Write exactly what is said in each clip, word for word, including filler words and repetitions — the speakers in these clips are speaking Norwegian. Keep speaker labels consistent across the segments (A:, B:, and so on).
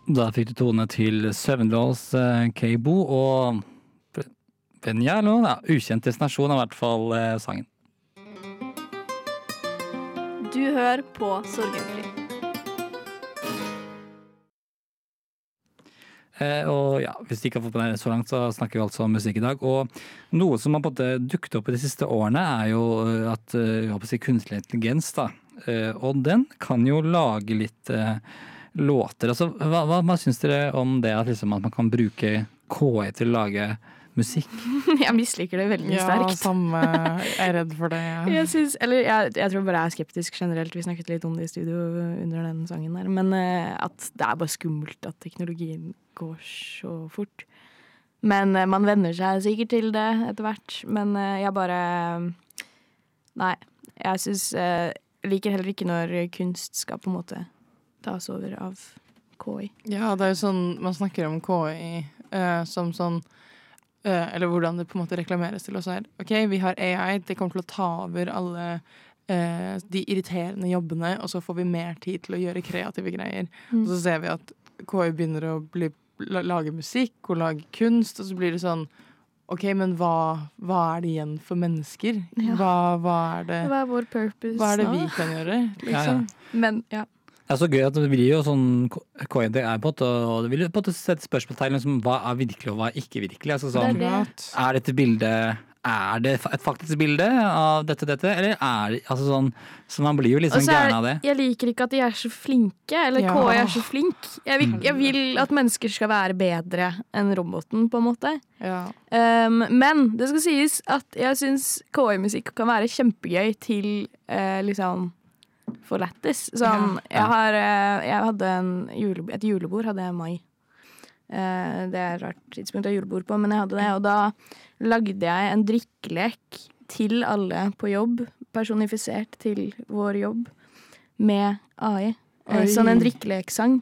A: Da fikk du tone til Søvnlås, eh, Keibo og Benja, eller noe? Ja, ukjent destinasjon er i hvert fall eh, sangen.
B: Du hører på Sorgenfri.
A: Eh, og ja, hvis du ikke har fått på det så langt, så snakker vi altså om musikk i dag. Og noe som har på en måte dukket opp i de siste årene, er jo at eh, jeg håper å si kunstig intelligens, da. Eh, og den kan jo lage litt eh, låter. Altså, hva, hva, hva syns dere om det at, liksom, at man kan bruke K I til å lage musikk?
B: Jeg misliker det veldig sterkt.
C: Ja, samme. Jeg er redd for det. Ja.
B: Jeg, synes, eller, jeg, jeg tror bare jeg er skeptisk generelt. Vi snakket litt om det i studio under den sangen der. Men uh, at det er bare skummelt at teknologien går så fort. Men uh, man venner seg sikkert til det etter hvert. Men uh, jeg bare uh, Nei. Jeg synes uh, jeg liker heller ikke når kunst skal på en måte tas over av K I.
C: Ja, det er jo sånn man snakker om K I uh, som sånn Uh, eller hvordan det på en måte reklameres til oss her. Ok, vi har A I, det kommer til å ta over alle uh, de irriterende jobbene, og så får vi mer tid til å gjøre kreative greier. Mm. Og så ser vi at K I begynner å bli, la, lage musikk og lage kunst, og så blir det sånn, ok, men hva, hva er det igjen for mennesker? Ja. Hva, hva er det?
B: Hva er vår purpose nå?
C: Hva er det vi kan gjøre? Liksom?
A: Ja, ja.
B: Men, ja.
A: Det er så gøy at det blir jo sånn K I, det er på en måte, og det vil jo på en måte sette spørsmålstegn liksom, hva er virkelig og hva er ikke virkelig. Altså, sånn,
B: det er, det.
A: er dette bildet, er det et faktisk bilde av dette, dette, eller er det, altså sånn, så man blir jo litt sånn gæren av det.
B: Jeg liker ikke at de er så flinke, eller ja. K I er så flink. Jeg vil, jeg vil at mennesker skal være bedre enn roboten, på en måte.
C: Ja.
B: Um, men det skal sies at jeg synes K I-musikk kan være kjempegøy til uh, liksom for lættis. Sånn, ja. jeg, har, jeg hadde en jule, et julebord hadde jeg i mai. Uh, det er et rart tidspunkt å ha julebord på, men jeg hadde det, og da lagde jeg en drikkelek til alle på jobb, personifisert til vår jobb, med A I. Uh, sånn en drikkeleksang.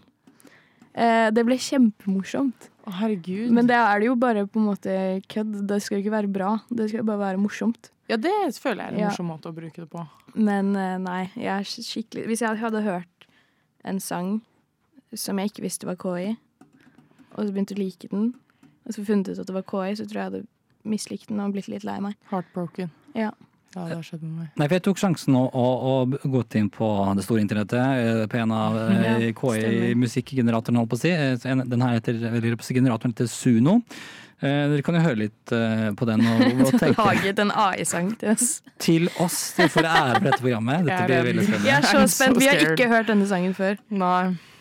B: Uh, det ble kjempemorsomt.
C: Å, herregud.
B: Men det er det jo bare på en måte kødd. Det skal jo ikke være bra. Det skal bare være morsomt.
C: Ja, det føler jeg er en
B: ja.
C: morsom måte å bruke det på.
B: Men nei, jeg er skikkelig... Hvis jeg hadde hørt en sang som jeg ikke visste var K I, og så begynte å like den, og så funnet ut at det var K I, så tror jeg jeg hadde mislikt den og blitt litt lei meg.
C: Heartbroken.
B: Ja.
C: Ja, det har skjedd med meg.
A: Nei, for jeg tok sjansen å, å, å gå inn på det store internettet, på en av ja, K I-musikkgeneratoren, holdt på å si. Den her heter, eller på å si, generatoren heter Suno. Eh, dere kan jo høre litt eh, på den og, og tenke.
B: Laget en A I-sang til oss.
A: Til oss, til for ære for dette programmet. Dette blir veldig spennende.
B: Jeg er så spent. Vi har ikke hørt denne sangen før.
C: Nei.